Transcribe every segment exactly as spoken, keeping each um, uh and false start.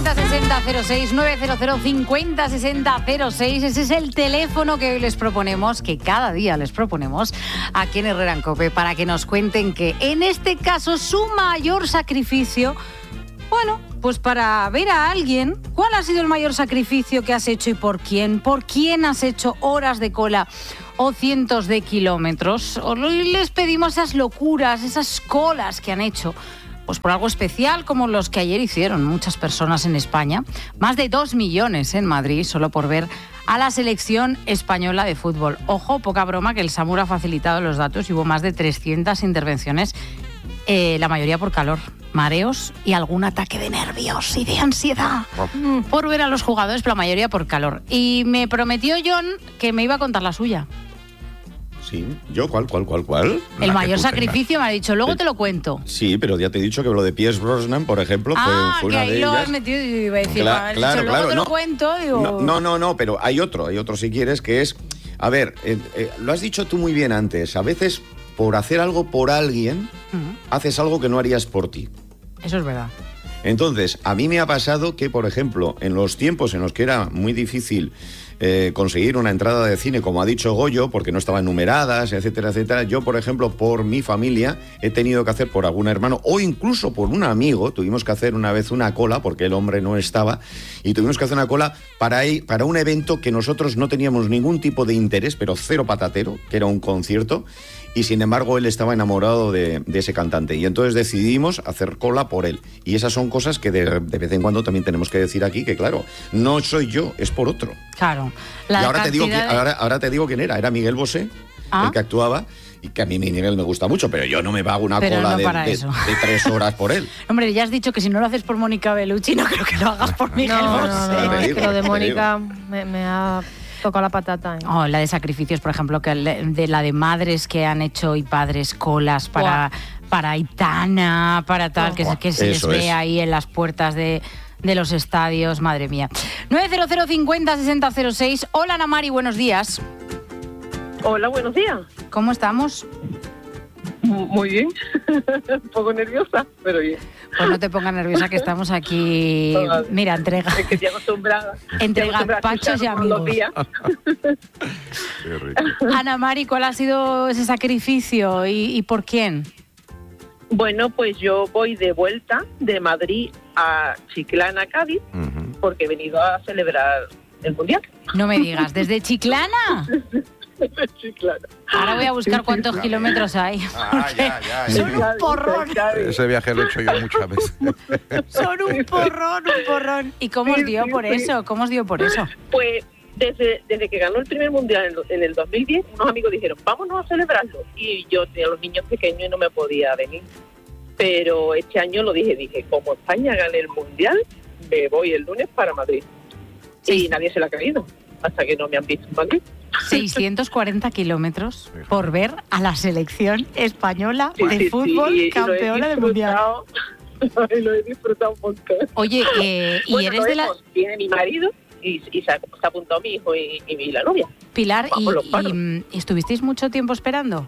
cincuenta sesenta cero seis, nueve cero cero cincuenta sesenta cero seis. Ese es el teléfono que hoy les proponemos, que cada día les proponemos aquí en Herrera en COPE, para que nos cuenten que en este caso su mayor sacrificio, bueno, pues para ver a alguien, ¿cuál ha sido el mayor sacrificio que has hecho y por quién? ¿Por quién has hecho horas de cola o cientos de kilómetros? Hoy les pedimos esas locuras, esas colas que han hecho, pues por algo especial como los que ayer hicieron muchas personas en España. Más de dos millones en Madrid, solo por ver a la selección española de fútbol. Ojo, poca broma, que el SAMUR ha facilitado los datos y hubo más de trescientas intervenciones, eh, la mayoría por calor, mareos y algún ataque de nervios y de ansiedad por ver a los jugadores, pero la mayoría por calor. Y me prometió John que me iba a contar la suya. Sí, ¿yo cuál, cuál, cuál, cuál? El La mayor que sacrificio me ha dicho, luego te lo cuento. Sí, pero ya te he dicho que lo de Pierce Brosnan, por ejemplo, ah, fue, fue una que de ahí lo ellas. has metido y iba a decir, Cla- bueno, claro, dicho, luego claro, te no. lo cuento. Digo... No, no, no, no, pero hay otro, hay otro si quieres, que es, a ver, eh, eh, lo has dicho tú muy bien antes, a veces por hacer algo por alguien, uh-huh. haces algo que no harías por ti. Eso es verdad. Entonces, a mí me ha pasado que, por ejemplo, en los tiempos en los que era muy difícil eh, conseguir una entrada de cine, como ha dicho Goyo, porque no estaban numeradas, etcétera, etcétera, yo, por ejemplo, por mi familia, he tenido que hacer por algún hermano, o incluso por un amigo, tuvimos que hacer una vez una cola, porque el hombre no estaba, y tuvimos que hacer una cola para, ir, para un evento que nosotros no teníamos ningún tipo de interés, pero cero patatero, que era un concierto, y sin embargo él estaba enamorado de, de ese cantante y entonces decidimos hacer cola por él, y esas son cosas que de, de vez en cuando también tenemos que decir aquí, que claro, no soy yo, es por otro. Claro. La y ahora te, digo, de... ahora, ahora te digo quién era, era Miguel Bosé, ¿Ah? el que actuaba, y que a mí Miguel me gusta mucho, pero yo no me pago una pero cola no de, de, de tres horas por él. Hombre, ya has dicho que si no lo haces por Mónica Bellucci, no creo que lo hagas por Miguel no, Bosé. No, no, no, es que lo de Mónica me, me ha... tocó la patata. ¿eh? Oh, la de sacrificios, por ejemplo, que de la de madres que han hecho y padres colas para, para Aitana, para tal, oh, que, que se les ve es. ahí en las puertas de, de los estadios, madre mía. nueve cero cero cincuenta sesenta cero seis. Hola, Ana Mari, buenos días. Hola, buenos días. ¿Cómo estamos? Muy bien, un poco nerviosa, pero bien. Pues no te pongas nerviosa, que estamos aquí, mira, entrega. Es que estoy acostumbrada. Entre gazpachos y amigos. Ana Mari, ¿cuál ha sido ese sacrificio y, y por quién? Bueno, pues yo voy de vuelta de Madrid a Chiclana, Cádiz, uh-huh. porque he venido a celebrar el Mundial. No me digas, ¿desde Chiclana? Sí, claro. Ahora voy a buscar sí, cuántos sí, kilómetros hay. Ah, ya, ya, ya. Son un porrón. Ese viaje lo he hecho yo muchas veces. Son un porrón, un porrón. ¿Y cómo os dio por eso? ¿Cómo os dio por eso? Pues desde, desde que ganó el primer mundial en, en el dos mil diez, unos amigos dijeron, vámonos a celebrarlo. Y yo tenía los niños pequeños y no me podía venir. Pero este año lo dije, dije, como España gane el mundial, me voy el lunes para Madrid. Sí. Y nadie se la ha creído, hasta que no me han visto en Madrid. seiscientos cuarenta kilómetros por ver a la selección española sí, de sí, fútbol sí, campeona del mundial. Lo he disfrutado un montón. Oye, eh, ¿y bueno, eres de la...? Viene mi marido y, y se, se apuntó mi hijo y, y la novia. Pilar, y, y, ¿y estuvisteis mucho tiempo esperando?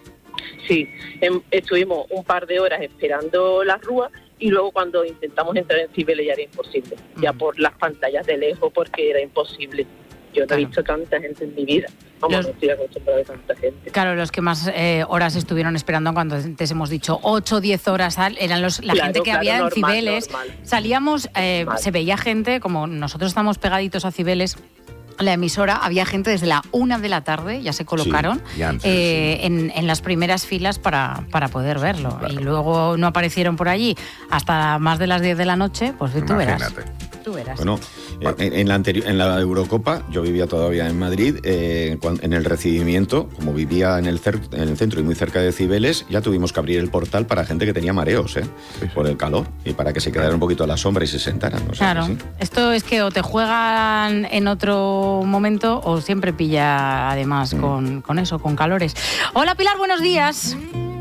Sí, em, estuvimos un par de horas esperando la rúa y luego cuando intentamos entrar en Cibeles ya era imposible. Mm. Ya por las pantallas de lejos, porque era imposible. Yo no claro. he visto tanta gente en mi vida. Vamos, los, no estoy acostumbrada a tanta gente. Claro, los que más eh, horas estuvieron esperando, cuando antes hemos dicho ocho o diez horas, eran los, la claro, gente que claro, había normal, en Cibeles. Normal. Salíamos, eh, se veía gente, como nosotros estamos pegaditos a Cibeles, la emisora, había gente desde la una de la tarde, ya se colocaron sí, antes, eh, sí. en, en las primeras filas para, para poder verlo. Claro. Y luego no aparecieron por allí hasta más de las diez de la noche, pues tú Imagínate. verás. Tú verás. Bueno, en, en, la anterior, en la Eurocopa, yo vivía todavía en Madrid, eh, en el recibimiento, como vivía en el, cer- en el centro y muy cerca de Cibeles, ya tuvimos que abrir el portal para gente que tenía mareos, ¿eh? Sí, sí. Por el calor, y para que se quedaran un poquito a la sombra y se sentaran. O sea, claro, sí. Esto es que o te juegan en otro momento o siempre pilla además mm. con, con eso, con calores. Hola Pilar, buenos días.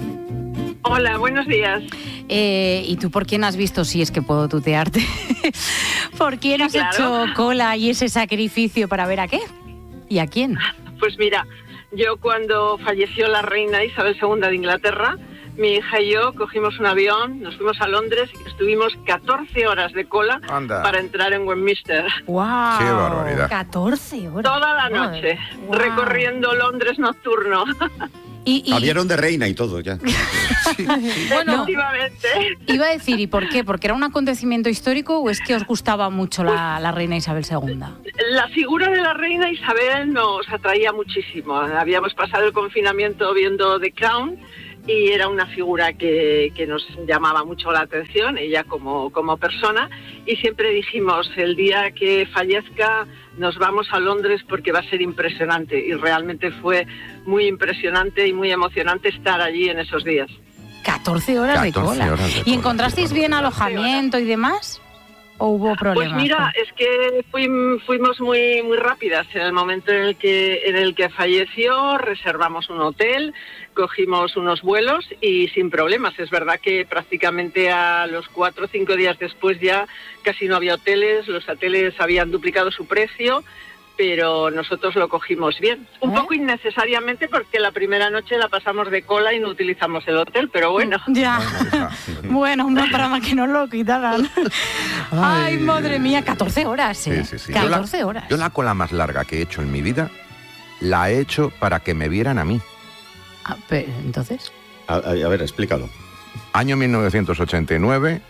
Hola, buenos días. Eh, ¿Y tú por quién has visto, si es que puedo tutearte? ¿Por quién has claro. hecho cola y ese sacrificio para ver a qué? ¿Y a quién? Pues mira, yo cuando falleció la reina Isabel segunda de Inglaterra, mi hija y yo cogimos un avión, nos fuimos a Londres y estuvimos catorce horas de cola Anda. para entrar en Westminster. ¡Wow! ¡Qué barbaridad! catorce horas. Toda la noche, Wow. recorriendo Londres nocturno. Y, y- Aviaron de reina y todo ya. bueno, Efectivamente. iba a decir, ¿y por qué? ¿Porque era un acontecimiento histórico o es que os gustaba mucho la, la reina Isabel segunda? La figura de la reina Isabel nos atraía muchísimo. Habíamos pasado el confinamiento viendo The Crown y era una figura que, que nos llamaba mucho la atención, ella como, como persona, y siempre dijimos, el día que fallezca nos vamos a Londres porque va a ser impresionante, y realmente fue muy impresionante y muy emocionante estar allí en esos días. catorce horas de catorce cola. horas de ¿Y cola, encontrasteis qué bien barbaridad. alojamiento y demás? ¿O hubo problemas? Pues mira, es que fuim- fuimos muy muy rápidas. En el momento en el que en el que falleció, reservamos un hotel, cogimos unos vuelos y sin problemas. Es verdad que prácticamente a los cuatro o cinco días después ya casi no había hoteles, los hoteles habían duplicado su precio, pero nosotros lo cogimos bien. Un ¿Eh? poco innecesariamente porque la primera noche la pasamos de cola y no utilizamos el hotel, pero bueno. Ya. Bueno, Bueno, una para que no lo quitaran. Ay, madre mía, catorce horas, ¿eh? Sí, sí, sí. Yo la- catorce horas. Yo la cola más larga que he hecho en mi vida la he hecho para que me vieran a mí. Ah, pero, entonces. A, a- a ver, explícalo. Año mil novecientos ochenta y nueve,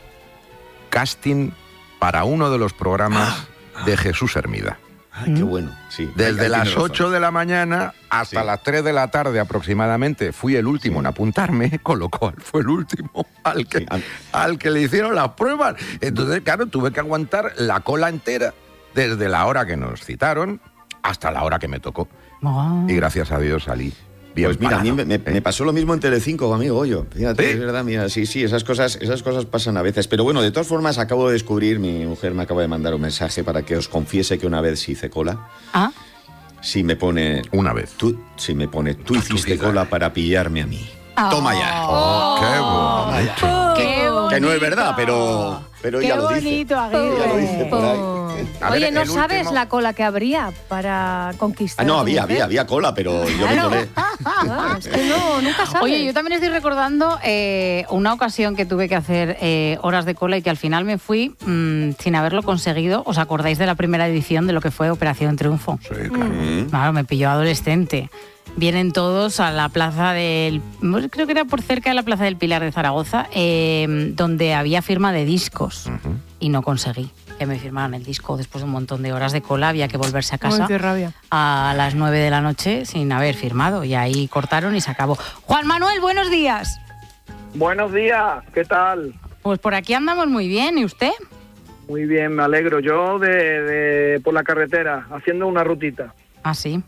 casting para uno de los programas de Jesús Hermida. Ay, qué bueno. Sí. Ahí- Desde ahí las tiene razón. ocho de la mañana hasta Sí. las tres de la tarde aproximadamente fui el último Sí. en apuntarme, con lo cual fue el último al que, Sí, an- al que le hicieron las pruebas. Entonces, claro, tuve que aguantar la cola entera desde la hora que nos citaron hasta la hora que me tocó. Oh. Y gracias a Dios salí bien Pues mira, a mí parado, me, ¿eh? me pasó lo mismo en Telecinco, amigo Goyo. Fíjate, ¿Sí? es verdad, mira, sí, sí, esas cosas, esas cosas pasan a veces. Pero bueno, de todas formas, acabo de descubrir, mi mujer me acaba de mandar un mensaje para que os confiese que una vez sí hice cola. Ah, Sí me pone... Una vez. Tú, sí me pone, tú tu hiciste vida. cola para pillarme a mí. Ah. Toma ya. Oh, qué bonito. qué bonito. Que no es verdad, pero, pero Qué ella lo dice. bonito, Ella lo dice Aguirre. por ahí. Oh. A ver, Oye, ¿no el sabes último- la cola que habría para conquistar? Ah, no, a tu había, mujer? había, había cola, pero yo me Claro. colé. Ah, es que no, nunca sabes. Oye, yo también estoy recordando eh, una ocasión que tuve que hacer eh, horas de cola y que al final me fui mmm, sin haberlo conseguido. ¿Os acordáis de la primera edición de lo que fue Operación Triunfo? Sí, claro. Mm. Claro, me pilló adolescente. Vienen todos a la plaza del... Creo que era por cerca de la plaza del Pilar de Zaragoza, eh, donde había firma de discos. Ujú. Y no conseguí que me firmaran el disco. Después de un montón de horas de cola había que volverse a Ay, casa qué rabia. a las nueve de la noche sin haber firmado. Y ahí cortaron y se acabó. Juan Manuel, buenos días. Buenos días, ¿qué tal? Pues por aquí andamos muy bien. ¿Y usted? Muy bien, me alegro. Yo de, de por la carretera, haciendo una rutita. Ah, sí.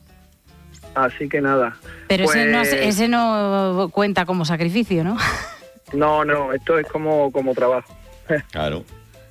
Así que nada. Pero ese, no, Pues- ese no cuenta como sacrificio, ¿no? No, no, esto es como, como trabajo. Claro.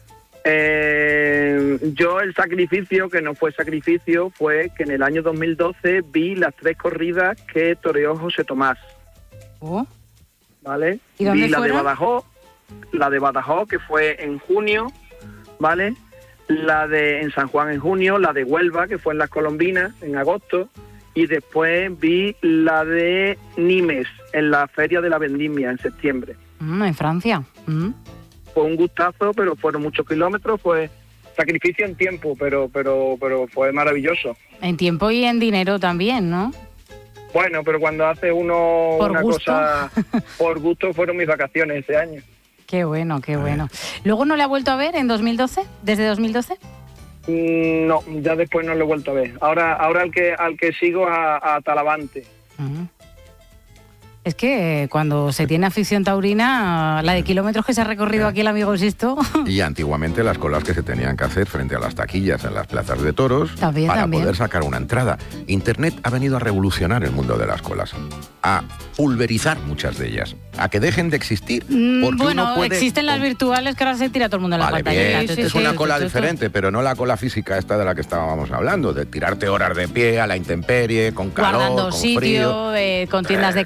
Eh, yo el sacrificio, que no fue sacrificio, fue que en el año dos mil doce vi las tres corridas que toreó José Tomás, Oh. ¿vale? ¿Y dónde vi la fueron? de Badajoz, la de Badajoz, que fue en junio, ¿vale? La de en San Juan en junio, la de Huelva, que fue en las Colombinas, en agosto, y después vi la de Nimes, en la Feria de la Vendimia, en septiembre. Mm, en Francia. Mm. Fue un gustazo, pero fueron muchos kilómetros, fue sacrificio en tiempo, pero pero pero fue maravilloso. En tiempo y en dinero también, ¿no? Bueno, pero cuando hace uno Por una gusto. cosa por gusto, fueron mis vacaciones ese año. Qué bueno, qué bueno. ¿Luego no le ha vuelto a ver en dos mil doce? ¿Desde dos mil doce? Mm, No, ya después no lo he vuelto a ver. Ahora ahora al que al que sigo a, a Talavante. Mm. Es que cuando se tiene afición taurina, la de kilómetros que se ha recorrido aquí el amigo Sisto, Y antiguamente las colas que se tenían que hacer frente a las taquillas en las plazas de toros También, para también. poder sacar una entrada. Internet ha venido a revolucionar el mundo de las colas, a pulverizar muchas de ellas, a que dejen de existir. Mm, Porque bueno, uno puede- existen las virtuales que ahora se tira todo el mundo en la Vale, pantalla. bien, Sí, es sí, una sí, cola sí, sí, sí. diferente, pero no la cola física esta de la que estábamos hablando, de tirarte horas de pie a la intemperie, con calor, Guardando con sitio, frío. eh, con tiendas de Eh, campaña.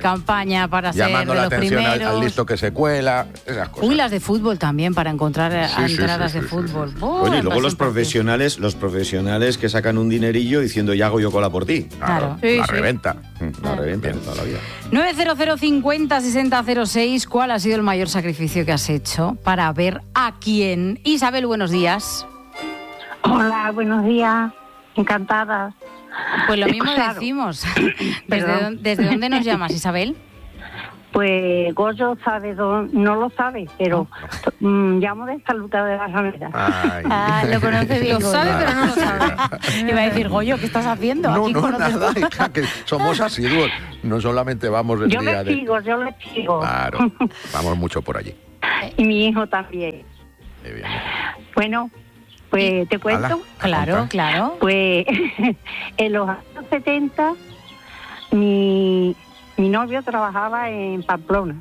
España para ser Llamando de la los atención al, primeros. al listo que se cuela, esas cosas. Uy, las de fútbol también, para encontrar eh, Sí, sí, entradas sí, de sí, fútbol. sí, sí. Oh, Bueno, y luego me los parece profesionales, los profesionales que sacan un dinerillo diciendo ya hago yo cola por ti. Claro. Sí, la sí. reventa. La reventa de toda la vida. nueve cero cero cincuenta sesenta cero seis. ¿Cuál ha sido el mayor sacrificio que has hecho para ver a quién? Isabel, buenos días. Hola, buenos días. Encantada. Pues lo mismo Claro. decimos. ¿Desde, Perdón. dónde- ¿Desde dónde nos llamas, Isabel? Pues Goyo sabe, dónde- no lo sabe, pero mm, llamo de San Lucas de la Ramera. Ay. Ah, lo conoce bien. Lo sabe, Goyo. pero no lo sabe. Iba a decir, Goyo, ¿qué estás haciendo? No, Aquí no, conoces- nada, hija, que somos asiduos. No solamente vamos el Yo día le de... sigo, yo le sigo. Claro, vamos mucho por allí. Y mi hijo también. Muy bien. Bueno, pues te cuento. Ala. Claro, Conta. claro. Pues en los años setenta mi, mi novio trabajaba en Pamplona.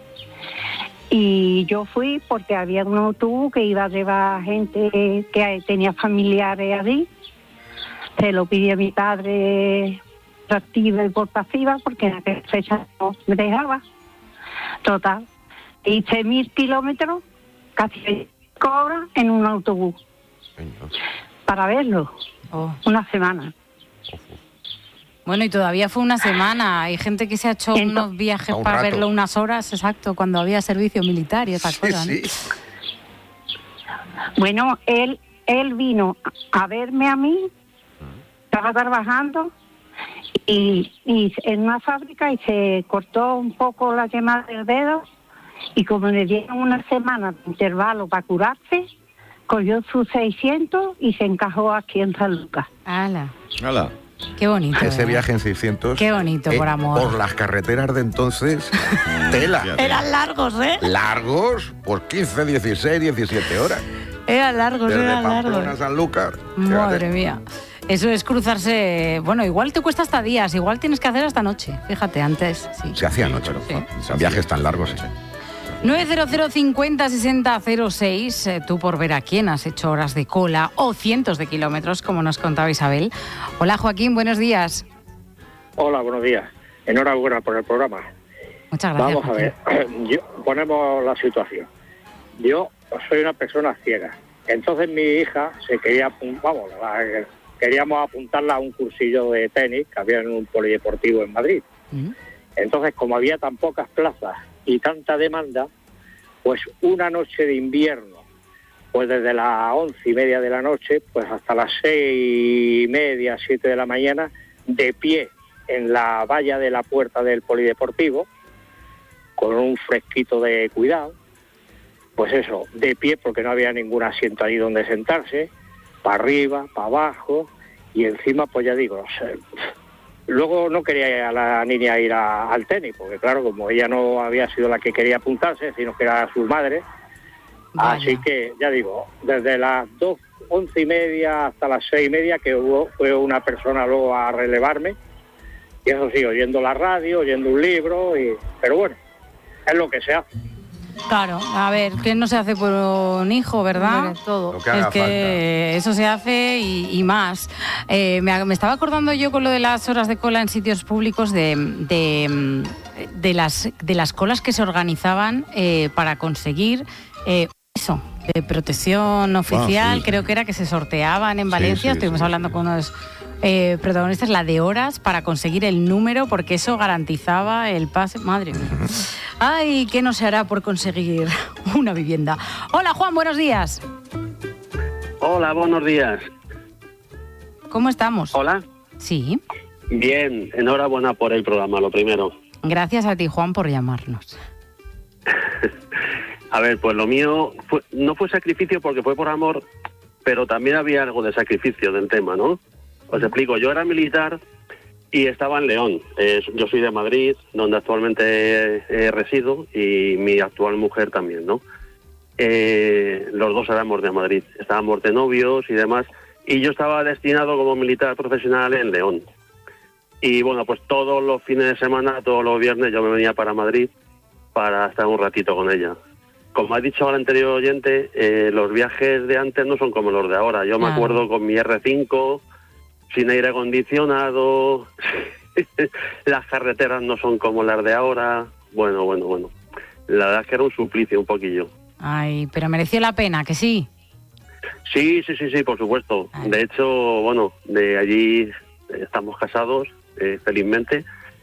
Y yo fui porque había un autobús que iba a llevar gente que tenía familiares allí. Se lo pidió a mi padre por activa y por pasiva porque en aquella fecha no me dejaba. Total. Hice mil kilómetros, casi cinco horas en un autobús Señor. para verlo. Oh. Una semana. Bueno, y todavía fue una semana. Hay gente que se ha hecho Ento- unos viajes A un para rato. verlo unas horas, exacto, cuando había servicio militar y esas Sí, cosas. ¿no? sí. Bueno, él él vino a verme a mí, estaba trabajando y, y en una fábrica y se cortó un poco la yema del dedo y como le dieron una semana de intervalo para curarse, cogió sus seiscientos y se encajó aquí en San Lucas. ¡Hala! Hala. Qué bonito. Ese ¿eh? viaje en seiscientos. Qué bonito, por amor. Por las carreteras de entonces, tela. Fíjate. Eran largos, ¿eh? Largos, por quince, dieciséis, diecisiete horas. Eran largos, Desde eran Pamplona a largos. San Lucas. Madre fíjate. mía. Eso es cruzarse. Bueno, igual te cuesta hasta días, igual tienes que hacer hasta noche. Fíjate, antes. Sí. Se hacía noche. pero, Sí. se Son viajes hacía. tan largos. sí. nueve cero cero cincuenta sesenta cero seis. eh, tú por ver a quién has hecho horas de cola o cientos de kilómetros, como nos contaba Isabel. Hola, Joaquín, buenos días. Hola, buenos días. Enhorabuena por el programa. Muchas gracias. Vamos a ver, yo, ponemos la situación. Yo soy una persona ciega. Entonces mi hija se quería, apun- vamos, la- queríamos apuntarla a un cursillo de tenis que había en un polideportivo en Madrid. Joaquín. Entonces, como había tan pocas plazas y tanta demanda, pues una noche de invierno, pues desde las once y media de la noche, pues hasta las seis y media, siete de la mañana, de pie en la valla de la puerta del polideportivo, con un fresquito de cuidado, pues eso, de pie porque no había ningún asiento ahí donde sentarse, para arriba, para abajo, y encima, pues ya digo, o sea, luego no quería a la niña ir a- al tenis, porque claro, como ella no había sido la que quería apuntarse, sino que era su madre, Vaya. así que, ya digo, desde las dos, once y media hasta las seis y media, que hubo, fue una persona luego a relevarme, y eso sí, oyendo la radio, oyendo un libro, y pero bueno, es lo que se hace. Claro, a ver, ¿qué no se hace por un hijo, verdad? Hombre, todo. Lo que haga Es que eso se hace y, y más. Eh, me, me estaba acordando yo con lo de las horas de cola en sitios públicos de, de, de las, de las colas que se organizaban eh, para conseguir eh, eso, de protección oficial. sí. Creo que era que se sorteaban en Sí, Valencia. sí, Estuvimos sí, hablando sí. con unos eh, protagonistas, la de horas para conseguir el número, porque eso garantizaba el pase. Madre mía. Ay, ¿qué no se hará por conseguir una vivienda? Hola, Juan, buenos días. Hola, buenos días. ¿Cómo estamos? Hola. Sí. Bien, enhorabuena por el programa, lo primero. Gracias a ti, Juan, por llamarnos. A ver, pues lo mío fue- no fue sacrificio porque fue por amor, pero también había algo de sacrificio del tema, ¿no? Os explico, yo era militar y estaba en León. Eh, yo soy de Madrid, donde actualmente eh, resido, y mi actual mujer también, ¿no? Eh, los dos éramos de Madrid, estábamos de novios y demás, y yo estaba destinado como militar profesional en León. Y bueno, pues todos los fines de semana, todos los viernes, yo me venía para Madrid para estar un ratito con ella. Como ha dicho el anterior oyente, eh, los viajes de antes no son como los de ahora. Yo me Claro. acuerdo con mi erre cinco, sin aire acondicionado, las carreteras no son como las de ahora. Bueno, bueno, bueno. La verdad es que era un suplicio un poquillo. Ay, pero mereció la pena, ¿que sí? Sí, sí, sí, sí, por supuesto. Ay. De hecho, bueno, de allí estamos casados, eh, felizmente,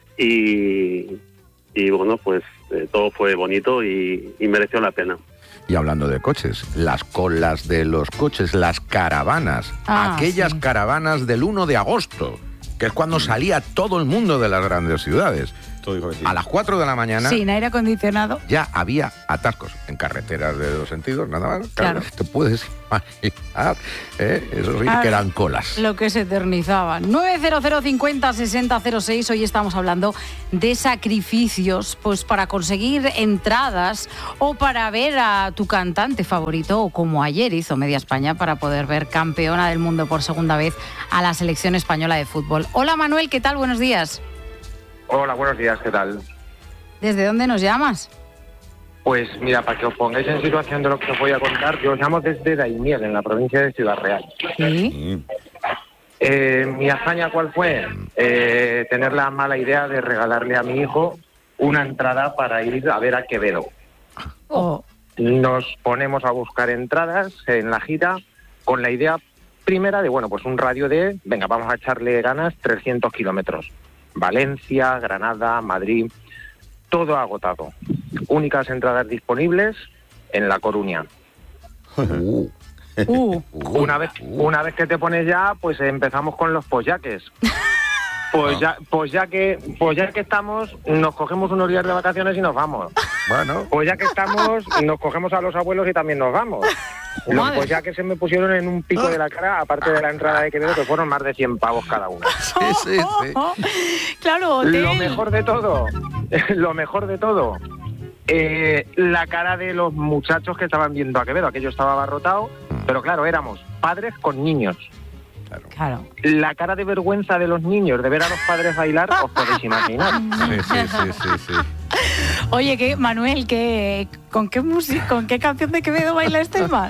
y, y bueno, pues eh, todo fue bonito y, y mereció la pena. Y hablando de coches, las colas de los coches, las caravanas, Ah, aquellas sí. caravanas del uno de agosto, que es cuando salía todo el mundo de las grandes ciudades. Todo dijo que sí. A las cuatro de la mañana Sin aire acondicionado. ya había atascos en carreteras de dos sentidos, nada más. Claro. Te puedes imaginar, ¿eh? Eso sí Ah, que eran colas. Lo que se eternizaba. nueve cero cero cincuenta sesenta cero seis. Hoy estamos hablando de sacrificios, pues para conseguir entradas o para ver a tu cantante favorito, o como ayer hizo Media España para poder ver campeona del mundo por segunda vez a la selección española de fútbol. Hola Manuel, ¿qué tal? Buenos días. Hola, buenos días, ¿qué tal? ¿Desde dónde nos llamas? Pues mira, para que os pongáis en situación de lo que os voy a contar, yo os llamo desde Daimiel, en la provincia de Ciudad Real. Sí. Eh, ¿Mi hazaña cuál fue? Eh, tener la mala idea de regalarle a mi hijo una entrada para ir a ver a Quevedo. Oh. Nos ponemos a buscar entradas en la gira con la idea primera de, bueno, pues un radio de, venga, vamos a echarle ganas, trescientos kilómetros. Valencia, Granada, Madrid, todo agotado. Únicas entradas disponibles en La Coruña. Uh, Uh. Una vez, una vez que te pones ya, pues empezamos con los pollaques. Pues ya, pues ya que, pues ya que estamos, nos cogemos unos días de vacaciones y nos vamos. Bueno, Pues ya que estamos, nos cogemos a los abuelos y también nos vamos. Los Madre. pollaques se me pusieron en un pico de la cara, aparte de la entrada de Quevedo, que fueron más de cien pavos cada una. sí, sí, sí. Claro, hotel. Lo mejor de todo, lo mejor de todo, eh, la cara de los muchachos que estaban viendo a Quevedo. Aquello estaba abarrotado, pero claro, éramos padres con niños. Claro. La cara de vergüenza de los niños de ver a los padres bailar, os podéis imaginar. Sí, sí, sí, sí, sí. Oye, ¿qué, Manuel, ¿qué, con qué música, con qué canción de Quevedo baila este más?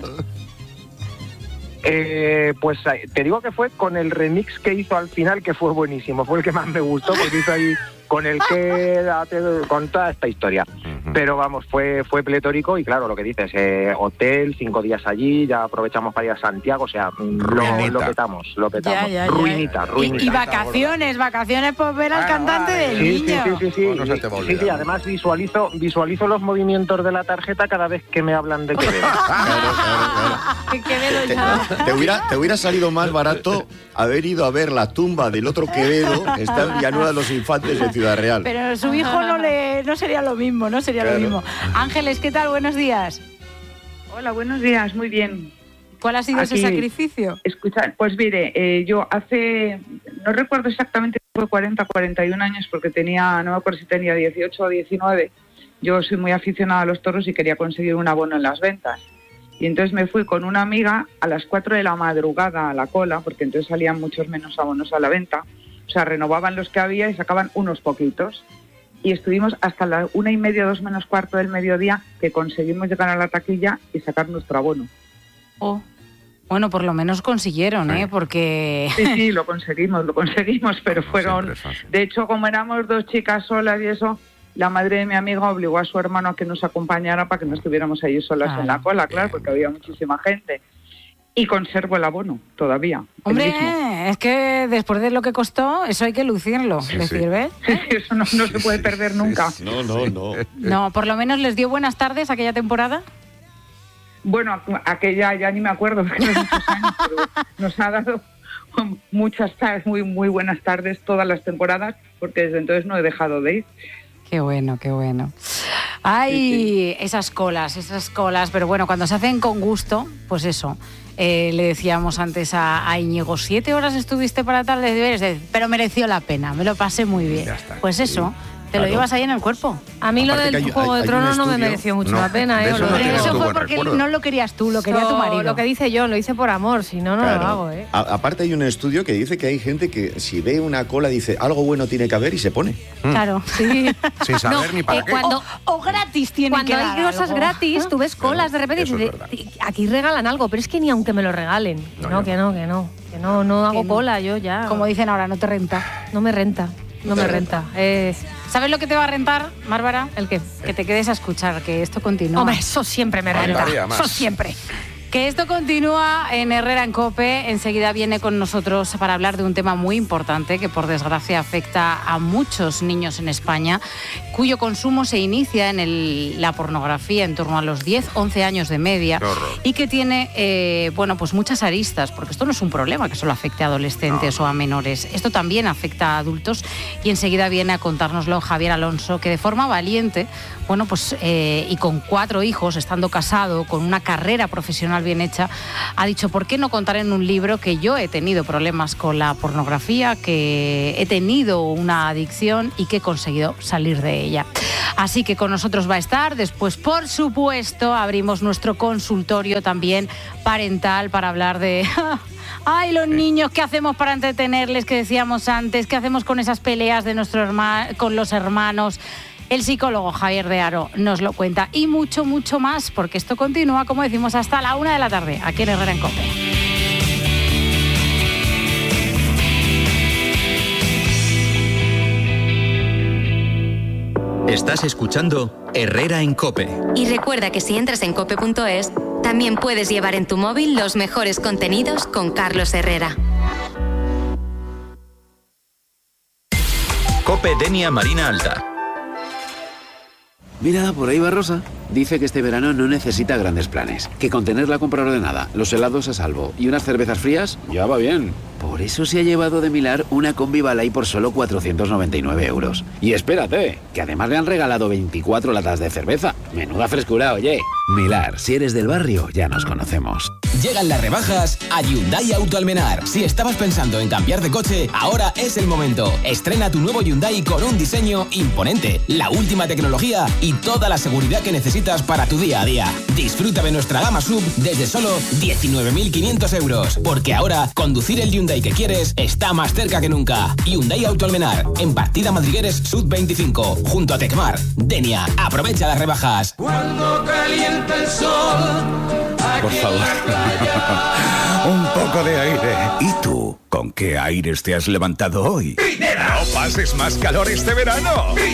Eh, pues eh, te digo que fue con el remix que hizo al final, que fue buenísimo, fue el que más me gustó, porque hizo ahí con el que con toda esta historia. Ujú. Pero vamos, fue fue pletórico y claro, lo que dices, eh, hotel, cinco días allí, ya aprovechamos para ir a Santiago, o sea, lo, Ruinita. lo petamos, lo petamos. Ya, ya, ya. ruinita, Y, ruinita. y vacaciones, vacaciones por ver al Ah, cantante vale. del Sí, sí, niño. sí, sí, sí. Pues no se te va a Sí, olvidar. sí, además visualizo, visualizo los movimientos de la tarjeta cada vez que me hablan de Quevedo. Claro, claro, claro. Que Quevedo Te, ya. te hubiera, te hubiera salido más barato haber ido a ver la tumba del otro Quevedo, que está en Villanueva de los Infantes de Ciudad Real. Pero su hijo no le no sería lo mismo, no sería Claro. lo mismo. Ángeles, ¿qué tal? Buenos días. Hola, buenos días, muy bien. ¿Cuál ha sido ese Aquí. sacrificio? Escucha, pues mire, eh, yo hace, no recuerdo exactamente, fue cuarenta, cuarenta y un años, porque tenía, no me acuerdo si tenía dieciocho o diecinueve. Yo soy muy aficionada a los toros y quería conseguir un abono en las ventas. Y entonces me fui con una amiga a las cuatro de la madrugada a la cola, porque entonces salían muchos menos abonos a la venta. O sea, renovaban los que había y sacaban unos poquitos. Y estuvimos hasta las una y media, dos menos cuarto del mediodía, que conseguimos llegar a la taquilla y sacar nuestro abono. Oh. Bueno, por lo menos consiguieron, ¿eh? Porque... Sí, sí, lo conseguimos, lo conseguimos, pero No fueron... siempre es fácil. De hecho, como éramos dos chicas solas y eso, la madre de mi amiga obligó a su hermano a que nos acompañara para que no estuviéramos ahí solas Claro. en la cola, claro, Bien. porque había muchísima gente. Y conservo el abono todavía. el Hombre, mismo. es que después de lo que costó, eso hay que lucirlo. Sí, ¿Les sí. sirve? Sí, sí, eso no, no se puede perder nunca. No, no, no. No, por lo menos les dio buenas tardes aquella temporada. Bueno, aquella ya ni me acuerdo, porque hace muchos años, pero nos ha dado muchas tardes, muy, muy buenas tardes todas las temporadas, porque desde entonces no he dejado de ir. Qué bueno, qué bueno. Ay, esas colas, esas colas, pero bueno, cuando se hacen con gusto, pues eso. Eh, le decíamos antes a, a Íñigo, siete horas estuviste para tal de deberes, pero mereció la pena, me lo pasé muy bien. Ya está. Pues eso, te lo Claro. llevas ahí en el cuerpo. A mí lo Aparte del que hay- Juego hay- de hay un Tronos no me estudio- mereció mucho No, la pena, de ¿eh? eso Os lo no Pero digo. tienes eso tu fue buen porque recuerdo. no lo querías tú, lo quería tu Lo- marido. Lo que dice John, lo hice por amor, si no, no Claro. lo hago, ¿eh? A- aparte hay un estudio que dice que hay gente que si ve una cola dice algo bueno tiene que haber y se pone. Claro. Sí. Sin saber ni para eh, qué. cuando- O, o gratis tiene Cuando que hay dar cosas algo. gratis, tú ves colas de repente y eso es dices, verdad. "Ti- aquí regalan algo", pero es que ni aunque me lo regalen. Que No, no, yo que no, que no. Que no, no hago no. cola, yo ya. Como dicen ahora, no te renta. No me renta. No me renta. Eh... ¿Sabes lo que te va a rentar, Bárbara? ¿El qué? Que te quedes a escuchar, que esto continúa. Hombre, eso siempre me renta. Eso siempre. Que esto continúa en Herrera en COPE. Enseguida viene con nosotros para hablar de un tema muy importante que por desgracia afecta a muchos niños en España, cuyo consumo se inicia en el, la pornografía en torno a los diez, once años de media y que tiene eh, bueno, pues muchas aristas, porque esto no es un problema que solo afecte a adolescentes no. o a menores. Esto también afecta a adultos y enseguida viene a contárnoslo Javier Alonso, que de forma valiente, bueno, pues eh, y con cuatro hijos, estando casado, con una carrera profesional bien hecha, ha dicho, ¿por qué no contar en un libro que yo he tenido problemas con la pornografía, que he tenido una adicción y que he conseguido salir de ella? Así que con nosotros va a estar. Después, por supuesto, abrimos nuestro consultorio también parental para hablar de... Ay, los niños, ¿qué hacemos para entretenerles? Que decíamos antes, ¿qué hacemos con esas peleas de nuestro herma... con los hermanos? El psicólogo Javier de Haro nos lo cuenta y mucho, mucho más, porque esto continúa, como decimos, hasta la una de la tarde, aquí en Herrera en COPE. Estás escuchando Herrera en COPE. Y recuerda que si entras en cope punto es, también puedes llevar en tu móvil los mejores contenidos con Carlos Herrera. COPE Denia Marina Alta. Mira, por ahí va Rosa. Dice que este verano no necesita grandes planes. Que con tener la compra ordenada, los helados a salvo y unas cervezas frías, ya va bien. Por eso se ha llevado de Milar una combi Balay por solo cuatrocientos noventa y nueve euros. Y espérate, que además le han regalado veinticuatro latas de cerveza. Menuda frescura, oye. Milar, si eres del barrio, ya nos conocemos. Llegan las rebajas a Hyundai Auto Almenar. Si estabas pensando en cambiar de coche, ahora es el momento. Estrena tu nuevo Hyundai con un diseño imponente, la última tecnología y toda la seguridad que necesitas para tu día a día. Disfruta de nuestra gama sub desde solo diecinueve mil quinientos euros. Porque ahora, conducir el Hyundai que quieres está más cerca que nunca. Hyundai Auto Almenar, en Partida Madrigueres Sud veinticinco, junto a Tecmar. Denia, aprovecha las rebajas. Cuando calienta el sol, por favor, un poco de aire. ¿Y tú? ¿Con qué aires te has levantado hoy? ¡Trinera! No pases más calor este verano. ¡Trinera!